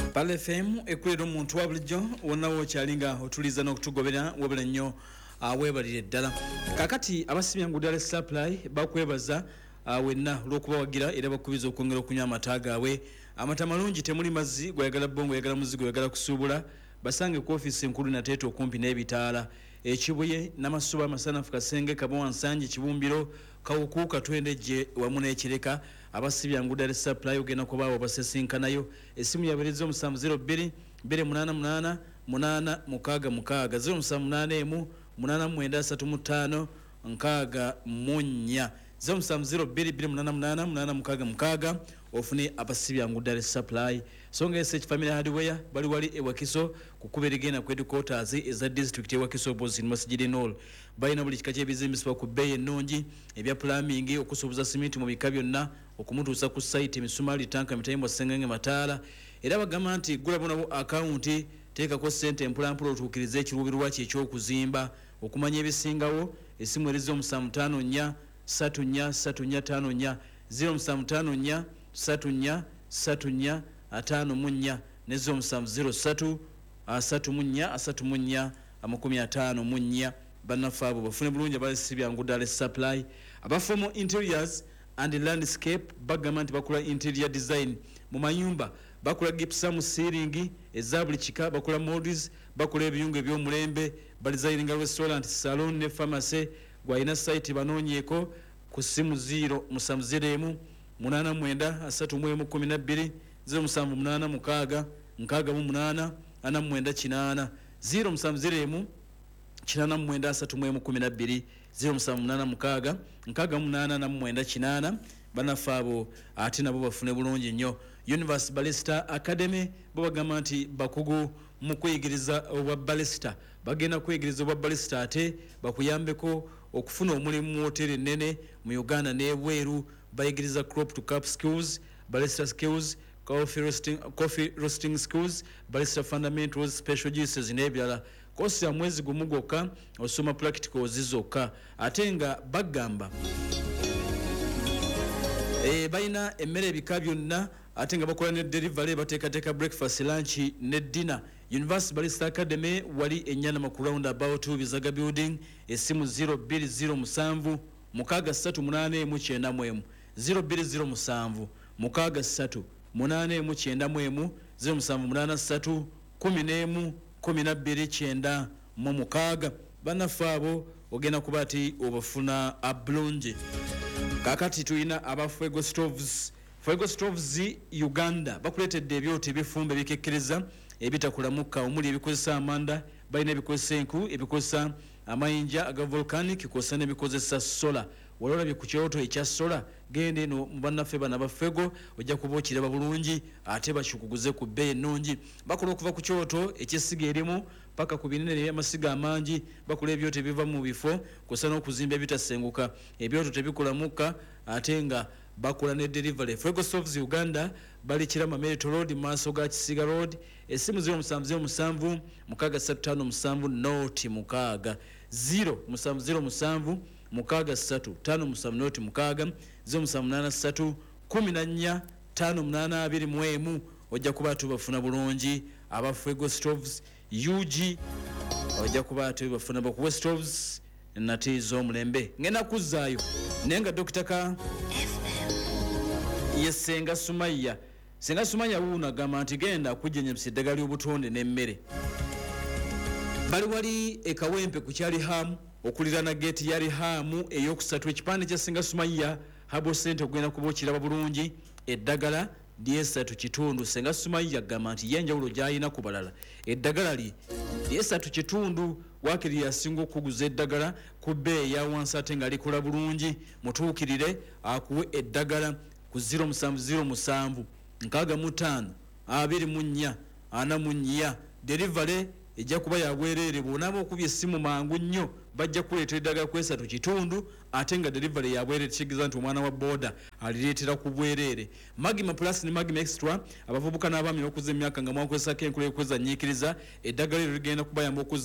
Pale FM ekulera omuntu wa bulijjo wonawo kyalinga otuliza n'okutugobera wabula nnyo weebalire ddala. Kakati abasibyangu Dar es Supply bakwebaza wenna olw'okubawagira era bakubiza okwongera okunywa amata gaabwe. Amata malungi, temuli mazzi, gwayagala bongo, yagala muzigo, yagala kusuubula, basange ku ofiisi enkulu Nateete okumpi n'ebitaala. Ekibuye, Namasuba, Masanafu, Kasenge, Kabowa, Nsanje, Kibumbiro, Kawuku, Katwendejje wamu n'Ekireka. Abasibyangu Dar es Supply ogenda kubaawo basesinkanayo. Essimu yabeereza 0702 288 866 0781 89356 0702 ofune abasibyangu Dar es Supply. Songa SH Family Hardware bali wali ewakiso kukuberigena kwedu quarters eza district ewakiso bozi masjidi nol. Bayina buli kikache ebizimbisibwa ku bbeeyi ennungi, ebya plumbing, okusuubuza simiti mu bika byonna, okumutuusa ku site, misumali, tanka, mitayimbo, sengenge, mataala. Era bagamba nti gula bonabo account, teekako ssente mpolampola otuukirize ekiruubirirwa kye eky'okuzimba. Okumanya ebisingawo, essimu erizo 754 34 34 54 0754 34 nezo 703 34 54 banafabo bafune bulungi abasibyangu Dar es Supply. Abafomo interiors and landscape bagamba bakula interior design mu mayumba, bakula gypsum ceiling eza buli kika, bakula molds, bakula ebiyungu eby'omulembe, balizayiringa restaurant, salon ne pharmacy. Gwayina site banoonyeko ku simu 0 89 33 0786 68 49 070 89 0786 68 banafabo ate nabo bafune bulungi nnyo. Universe Ballista Academy bo bagamba nti bakugu mu kweyigiriza obwa ballista, bagenda kweyigiriza obwa ballista ate bakuyambeko okufuna omulimu mu hoteli ennene mu Uganda n'ebweru. Bayigiriza crop to cup skills, ballista skills, coffee roasting skills, ballista fundamentals, special juices n'ebirala. Kosi ya mwezi gumu gwokka, osoma practicals zokka. Ate nga bagamba bayina emmere ebika byonna, ate nga bakola ne delivery, bateekateeka breakfast, lunch ne dinner. University Ballista Academy wali Enyana Maku roundabout Bizaga building. Essimu 0207 638 0207 638 0783 11 12 9 banafabo ogenda kuba ati obafuna abulungi. Kakati tuyina aba Fuego Stoves. Fuego Stoves Uganda bakuletedde ebyoto ebifumbe bikekkereza ebitakulamuka omuli ebikozesa amanda, balina ebikozesa enku, ebikozesa amayinja aga volcanic, kosa n'ebikozesa solar. Walolabye ku kyoto ekya solar, gende no mubannaffe bana bafego ojja kuba okiraba bulungi ate bakikuguze ku bbeeyi ennungi. Bakola okuva ku kyoto eky'essiga erimu paka ku binene y'amasiga amangi, bakola ebyoto ebiva mu bifo kosa n'okuzimba ebitasenguka. Ebyoto tebikulamuka ate nga bakola ne delivery. Fuego Stoves Uganda bali Kirama Merit Road maaso ga Kisiga Road. Essimu 0707 635 noti mukaaga 0707 635 noti mukaaga 0783 14 5821 ojja kuba tubafuna bulungi aba Fuego Stoves UG ojja kuba tubafuna bakuwe stoves natizo mulembe ngenda kuzaayo nenga Dr. Ka Yesenga Sumaya. Senga Sumaya wuna gamba nti genda kujjenyemisa eddagala ly'obutonde n'emmere. Bali wali ekawempe ku kyali hamu okulirana gate yali hamu eyokusatu. Ekipande kya Senga Sumaya Habo Center ogenda kuba okiraba bulungi. Eddagala ly'esatu kitundu. Senga Sumaya gamba nti yenjawulo gy'alina ku balala. Eddagala ly'esatu kitundu wakiri yasinga okuguza eddagala ku bbeeyi ya wansi ate nga likola bulungi. Mutuukirire akuwe eddagala ku 0707 65 24 44. Delivery ejja kuba yabwereere. Bw'onaaba okubye essimu mangu nnyo bajja kuleetera eddagala ku esatu kitundu ate nga delivery yabwereere. Kitegeeza nti omwana wa boda alireetera ku bwereere. Magima Plus ne Magima Extra abavubuka n'abaami okuza emyaka nga mwakozesako enkola y'okwezanyiikiriza eddagala eryo ligenda kubayamba